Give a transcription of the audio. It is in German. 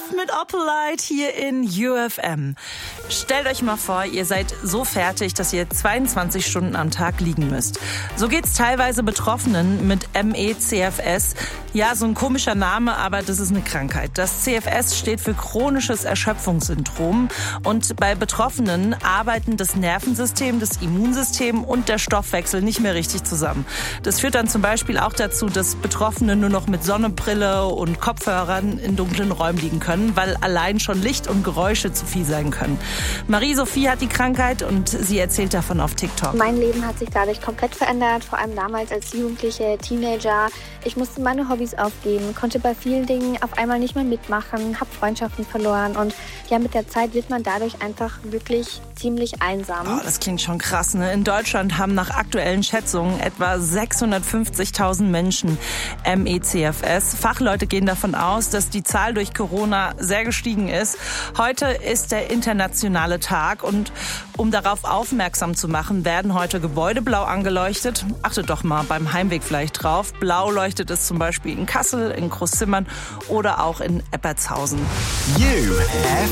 Love mit Opalite hier in UFM. Stellt euch mal vor, ihr seid so fertig, dass ihr 22 Stunden am Tag liegen müsst. So geht's teilweise Betroffenen mit ME/CFS. Ja, so ein komischer Name, aber das ist eine Krankheit. Das CFS steht für chronisches Erschöpfungssyndrom. Und bei Betroffenen arbeiten das Nervensystem, das Immunsystem und der Stoffwechsel nicht mehr richtig zusammen. Das führt dann zum Beispiel auch dazu, dass Betroffene nur noch mit Sonnenbrille und Kopfhörern in dunklen Räumen liegen können, weil allein schon Licht und Geräusche zu viel sein können. Marie-Sophie hat die Krankheit und sie erzählt davon auf TikTok. Mein Leben hat sich dadurch komplett verändert, vor allem damals als Jugendliche, Teenager. Ich musste meine Hobbys aufgeben, konnte bei vielen Dingen auf einmal nicht mehr mitmachen, habe Freundschaften verloren und ja, mit der Zeit wird man dadurch einfach wirklich ziemlich einsam. Oh, das klingt schon krass, ne? In Deutschland haben nach aktuellen Schätzungen etwa 650.000 Menschen ME/CFS. Fachleute gehen davon aus, dass die Zahl durch Corona sehr gestiegen ist. Heute ist der internationale Tag und um darauf aufmerksam zu machen, werden heute Gebäude blau angeleuchtet. Achtet doch mal beim Heimweg vielleicht drauf. Blau leuchtet es zum Beispiel in Kassel, in Großzimmern oder auch in Eppertshausen.